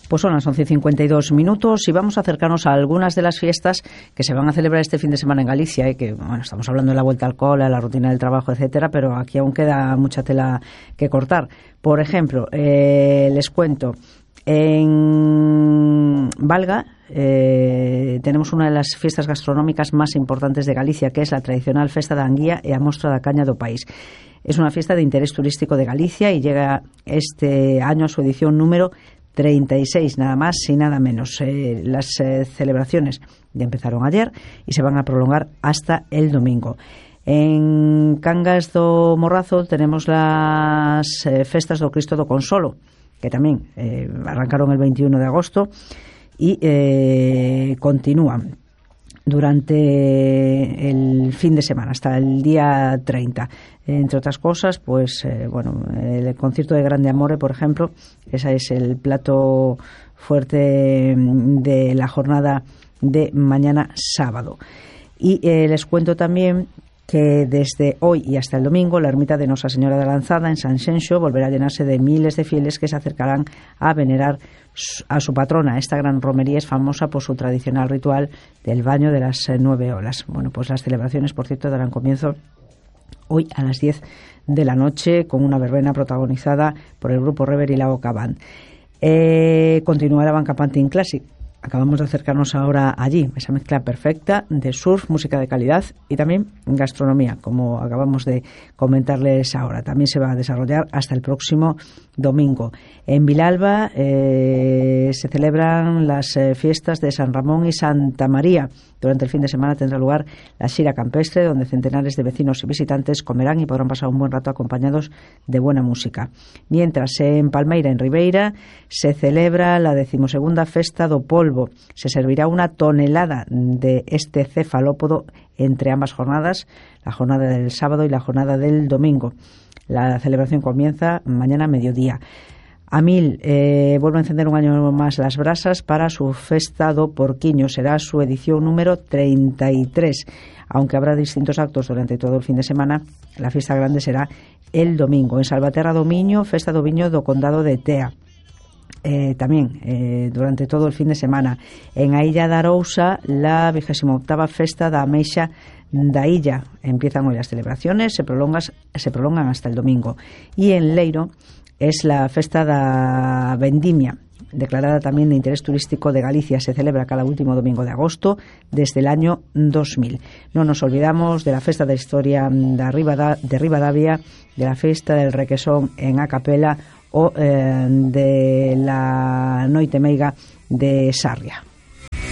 Pues son las 11:52 y vamos a acercarnos a algunas de las fiestas que se van a celebrar este fin de semana en Galicia, que bueno, estamos hablando de la vuelta al cole, a la rutina del trabajo, etcétera, pero aquí aún queda mucha tela que cortar. Por ejemplo, les cuento, en Valga tenemos una de las fiestas gastronómicas más importantes de Galicia, que es la tradicional Festa da Anguía e a Mostra da Caña do País. Es una fiesta de interés turístico de Galicia y llega este año a su edición número 36, nada más y nada menos. Las celebraciones ya empezaron ayer y se van a prolongar hasta el domingo. En Cangas do Morrazo tenemos las festas do Cristo do Consolo, que también arrancaron el 21 de agosto y continúan durante el fin de semana, hasta el día 30. Entre otras cosas, pues, el concierto de Grande Amore, por ejemplo, ese es el plato fuerte de la jornada de mañana sábado. Y les cuento también que desde hoy y hasta el domingo la ermita de Nosa Señora da Lanzada en Sanxenxo volverá a llenarse de miles de fieles que se acercarán a venerar a su patrona. Esta gran romería es famosa por su tradicional ritual del baño de las 9 olas. Bueno, pues las celebraciones, por cierto, darán comienzo hoy a las 10 de la noche con una verbena protagonizada por el grupo Rever y la Oca Band. Continúa la Banca Pantin Classic. Acabamos de acercarnos ahora allí, esa mezcla perfecta de surf, música de calidad y también gastronomía, como acabamos de comentarles ahora. También se va a desarrollar hasta el próximo domingo. En Vilalba se celebran las fiestas de San Ramón y Santa María. Durante el fin de semana tendrá lugar la Xira Campestre, donde centenares de vecinos y visitantes comerán y podrán pasar un buen rato acompañados de buena música. Mientras en Palmeira, en Ribeira, se celebra la 12ª Festa do Polvo. Se servirá una tonelada de este cefalópodo entre ambas jornadas, la jornada del sábado y la jornada del domingo. La celebración comienza mañana a mediodía. Amil vuelve a encender un año más las brasas para su Festa do Porquiño. Será su edición número 33. Aunque habrá distintos actos durante todo el fin de semana, la fiesta grande será el domingo. En Salvaterra do Miño, Festa do Viño do Condado de Tea. También durante todo el fin de semana. En a Illa da Arousa, la 28ª Festa da Ameixa da Illa. Empiezan hoy las celebraciones, se prolongan hasta el domingo. Y en Leiro es la Festa da Vendimia, declarada también de interés turístico de Galicia. Se celebra cada último domingo de agosto desde el año 2000. No nos olvidamos de la Festa de Historia de Ribadavia, de la Festa del Requesón en A Capela o de la Noite Meiga de Sarria.